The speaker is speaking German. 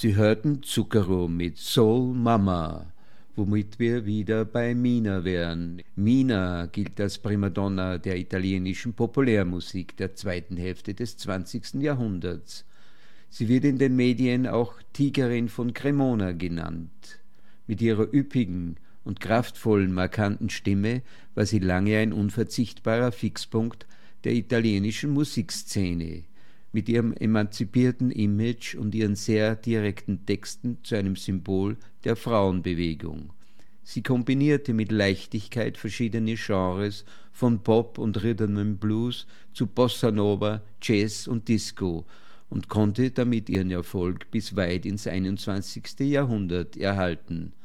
Sie hörten Zucchero mit Soul Mama, womit wir wieder bei Mina wären. Mina gilt als Primadonna der italienischen Populärmusik der zweiten Hälfte des 20. Jahrhunderts. Sie wird in den Medien auch Tigerin von Cremona genannt. Mit ihrer üppigen und kraftvollen, markanten Stimme war sie lange ein unverzichtbarer Fixpunkt der italienischen Musikszene. Mit ihrem emanzipierten Image und ihren sehr direkten Texten zu einem Symbol der Frauenbewegung. Sie kombinierte mit Leichtigkeit verschiedene Genres von Pop und Rhythm and Blues zu Bossa Nova, Jazz und Disco und konnte damit ihren Erfolg bis weit ins 21. Jahrhundert erhalten.